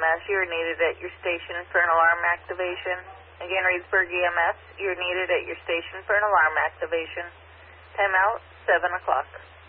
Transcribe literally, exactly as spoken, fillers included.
S, you're needed at your station for an alarm activation. Again, Reedsburg E M S, you're needed at your station for an alarm activation. Time out, seven o'clock.